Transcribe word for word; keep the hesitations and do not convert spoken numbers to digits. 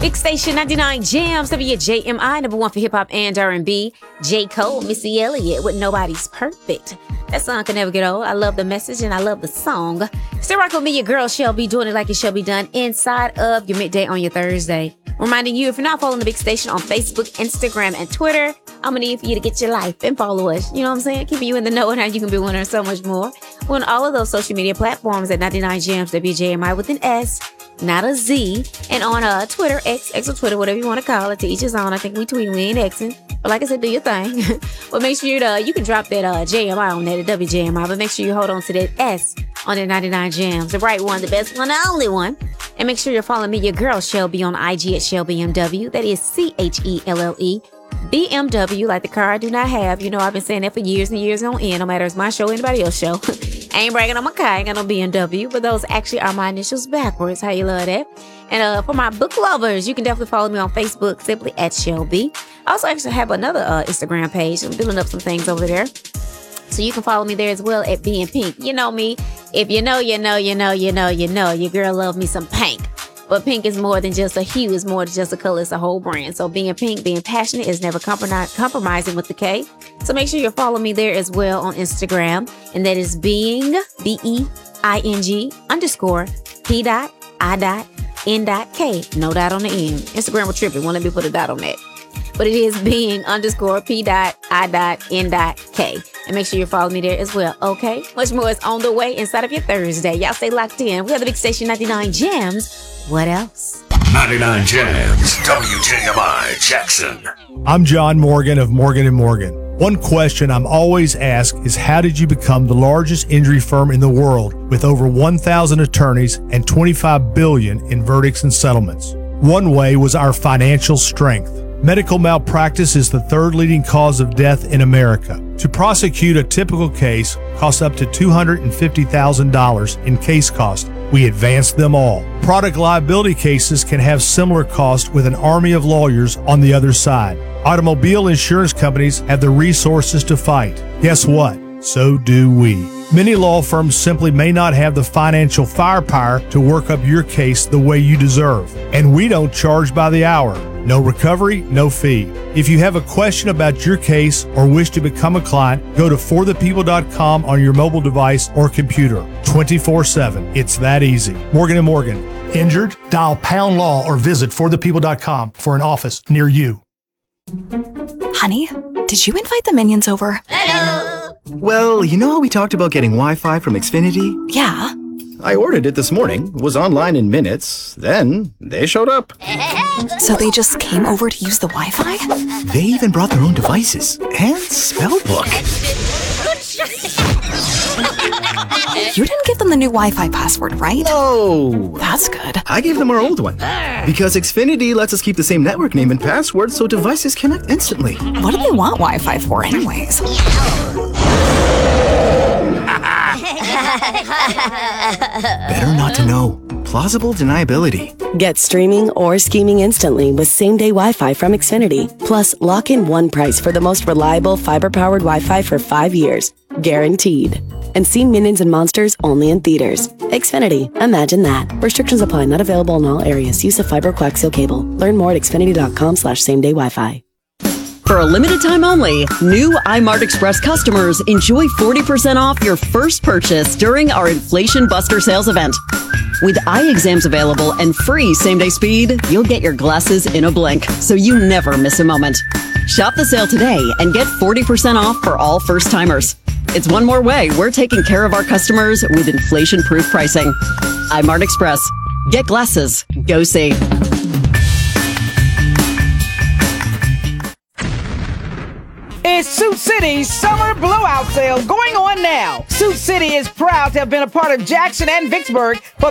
Big Station ninety-nine Jams, W J M I, number one for hip-hop and R and B. J. Cole, Missy Elliott with Nobody's Perfect. That song can never get old. I love the message and I love the song. Still rock with me, your girl Shelby, doing it like it shall be done inside of your midday on your Thursday. Reminding you, if you're not following the Big Station on Facebook, Instagram, and Twitter, I'm gonna need for you to get your life and follow us. You know what I'm saying? Keeping you in the know and how you can be winning so much more. We're on all of those social media platforms at ninety-nine Jams, W J M I with an S, not a Z. And on uh, Twitter, X, X or Twitter, whatever you want to call it, to each his own. I think we tweet, we ain't Xing. But like I said, do your thing. But make sure you uh, you can drop that uh, J M I on there, the W J M I. But make sure you hold on to that S on that ninety-nine Jams. The right one, the best one, the only one. And make sure you're following me, your girl Shelby, on I G at Shelby M W. That is C H E L L E B M W, like the car I do not have. You know, I've been saying that for years and years on end, no matter if it's my show or anybody else's show. I ain't bragging on my car, I ain't got no B M W, but those actually are my initials backwards. How you love that? And uh, for my book lovers, you can definitely follow me on Facebook, simply at Shelby. I also actually have another uh, Instagram page. I'm building up some things over there. So you can follow me there as well at Being Pink. You know me. If you know, you know, you know, you know, you know, your girl love me some pink. But pink is more than just a hue. It's more than just a color. It's a whole brand. So being pink, being passionate is never comprom- compromising with the K. So make sure you follow me there as well on Instagram. And that is being, B E I N G underscore P dot I dot N dot K. No dot on the end. Instagram will trip it. Won't let me put a dot on that. But it is being underscore P dot I dot N dot K. And make sure you follow me there as well, okay? Much more is on the way inside of your Thursday. Y'all stay locked in. We have the Big Station ninety-nine Jams. What else? ninety-nine Jams, W J M I, Jackson. I'm John Morgan of Morgan and Morgan. One question I'm always asked is, how did you become the largest injury firm in the world with over one thousand attorneys and twenty-five billion dollars in verdicts and settlements? One way was our financial strength. Medical malpractice is the third leading cause of death in America. To prosecute a typical case costs up to two hundred fifty thousand dollars in case cost. We advance them all. Product liability cases can have similar costs with an army of lawyers on the other side. Automobile insurance companies have the resources to fight. Guess what? So do we. Many law firms simply may not have the financial firepower to work up your case the way you deserve. And we don't charge by the hour. No recovery, no fee. If you have a question about your case or wish to become a client, go to for the people dot com on your mobile device or computer. twenty-four seven. It's that easy. Morgan and Morgan. Injured? Dial pound law or visit for the people dot com for an office near you. Honey, did you invite the minions over? Hello! Well, you know how we talked about getting Wi-Fi from Xfinity? Yeah. I ordered it this morning, was online in minutes, then they showed up. So they just came over to use the Wi-Fi? They even brought their own devices and spell book. You didn't give them the new Wi-Fi password, right? No. That's good. I gave them our old one. Because Xfinity lets us keep the same network name and password so devices connect instantly. What do they want Wi-Fi for anyways? Better not to know. Plausible deniability. Get streaming or scheming instantly with same-day Wi-Fi from Xfinity. Plus, lock in one price for the most reliable fiber-powered Wi-Fi for five years. Guaranteed. And see Minions and Monsters only in theaters. Xfinity. Imagine that. Restrictions apply. Not available in all areas. Use of fiber coaxial cable. Learn more at xfinity.com slash same-day Wi-Fi. For a limited time only, new iMart Express customers enjoy forty percent off your first purchase during our Inflation Buster sales event. With eye exams available and free same-day speed, you'll get your glasses in a blink, so you never miss a moment. Shop the sale today and get forty percent off for all first-timers. It's one more way we're taking care of our customers with inflation-proof pricing. iMart Express. Get glasses. Go see. It's Suit City's summer blowout sale going on now. Suit City is proud to have been a part of Jackson and Vicksburg for